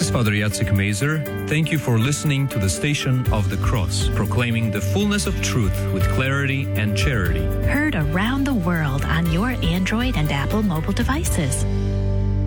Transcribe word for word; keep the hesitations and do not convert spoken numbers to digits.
is Father Jacek Mazer. Thank you for listening to the Station of the Cross, proclaiming the fullness of truth with clarity and charity. Heard around the world on your Android and Apple mobile devices.